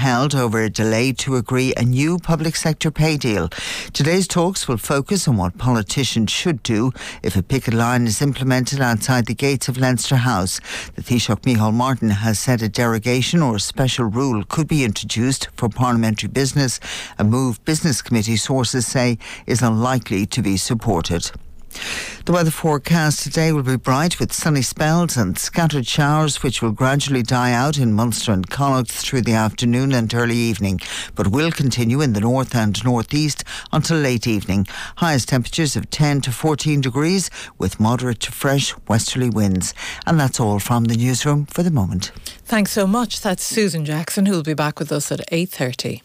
held over a delay to agree a new public sector pay deal. Today's talks will focus on what politicians should do if a picket line is implemented outside the gates of Leinster House. The Taoiseach Micheál Martin has said a derogation or a special rule could be introduced for parliamentary business, a move business committee sources say is unlikely to be supported. The weather forecast today will be bright with sunny spells and scattered showers which will gradually die out in Munster and Connacht through the afternoon and early evening, but will continue in the north and northeast until late evening. Highest temperatures of 10 to 14 degrees with moderate to fresh westerly winds. And that's all from the newsroom for the moment. Thanks so much. That's Susan Jackson, who'll be back with us at 8:30.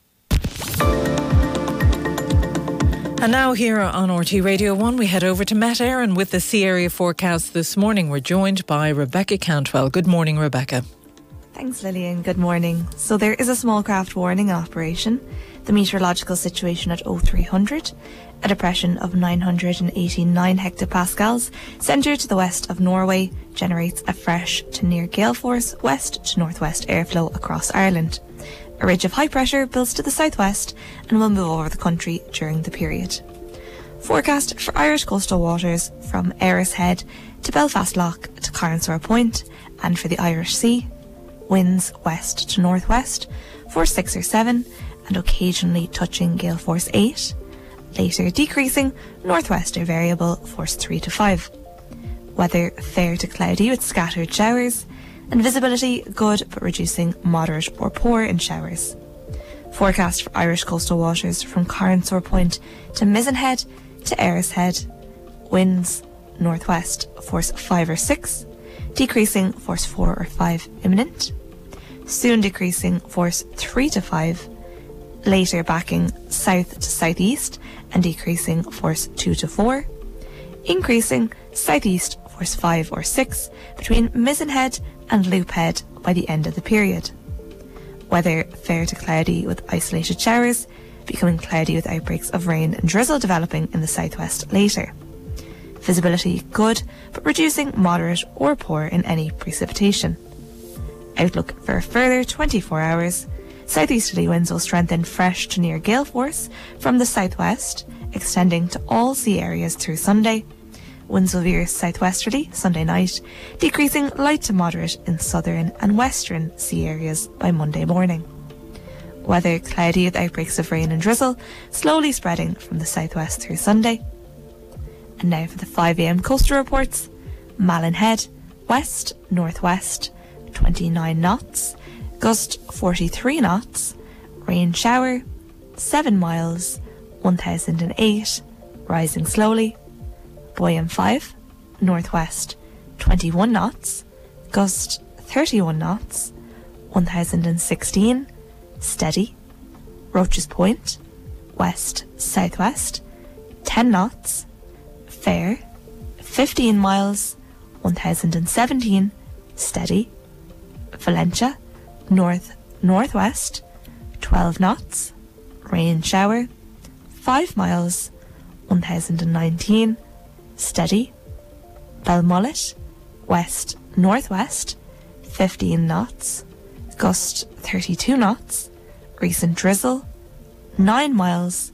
And now here on RT Radio 1, we head over to Met Éireann with the sea area forecast this morning. We're joined by Rebecca Cantwell. Good morning, Rebecca. Thanks, Lillian. Good morning. So there is a small craft warning in operation. The meteorological situation at 0300, a depression of 989 hectopascals, centred to the west of Norway, generates a fresh to near gale force west to northwest airflow across Ireland. A ridge of high pressure builds to the southwest and will move over the country during the period. Forecast for Irish coastal waters from Erris Head to Belfast Lough to Carnsore Point, and for the Irish Sea, winds west to northwest, force 6 or 7 and occasionally touching gale force 8, later decreasing, northwest or variable, force 3 to 5. Weather fair to cloudy with scattered showers, and visibility good but reducing moderate or poor in showers. Forecast for Irish coastal waters from Carnsore Point to Mizenhead to Erris Head, winds northwest, force 5 or 6, decreasing, force 4 or 5 imminent, soon decreasing, force 3 to 5, later backing south to southeast and decreasing, force 2 to 4, increasing southeast, force 5 or 6 between Mizenhead and Loophead by the end of the period. Weather fair to cloudy with isolated showers, becoming cloudy with outbreaks of rain and drizzle developing in the southwest later. Visibility good, but reducing, moderate or poor in any precipitation. Outlook for a further 24 hours. Southeasterly winds will strengthen fresh to near gale force from the southwest, extending to all sea areas through Sunday. Winds will veer southwesterly Sunday night, decreasing light to moderate in southern and western sea areas by Monday morning. Weather cloudy with outbreaks of rain and drizzle, slowly spreading from the southwest through Sunday. And now for the 5 a.m. coastal reports. Malin Head, west, northwest, 29 knots, gust 43 knots, rain shower, 7 miles, 1008, rising slowly. Boyne 5, northwest, 21 knots, gust 31 knots, 1016, steady. Roaches Point, west, southwest, 10 knots, fair, 15 miles, 1017, steady. Valentia, north, northwest, 12 knots, rain shower, 5 miles, 1019, steady. Belmullet, west, northwest, 15 knots, gust 32 knots, recent drizzle, 9 miles,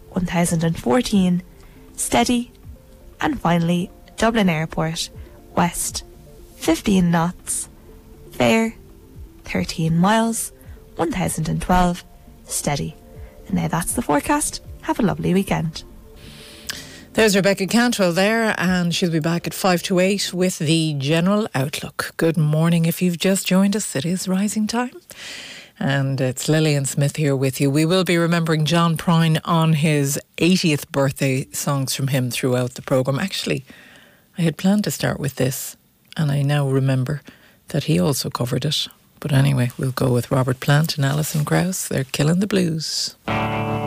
1014, steady. And finally, Dublin Airport, west, 15 knots, fair, 13 miles, 1012, steady. And now that's the forecast. Have a lovely weekend. There's Rebecca Cantwell there, and she'll be back at 5 to 8 with the general outlook. Good morning if you've just joined us. It is rising time. And it's Lillian Smith here with you. We will be remembering John Prine on his 80th birthday, songs from him throughout the programme. Actually, I had planned to start with this, and I now remember that he also covered it. But anyway, we'll go with Robert Plant and Alison Krauss. They're Killing the Blues.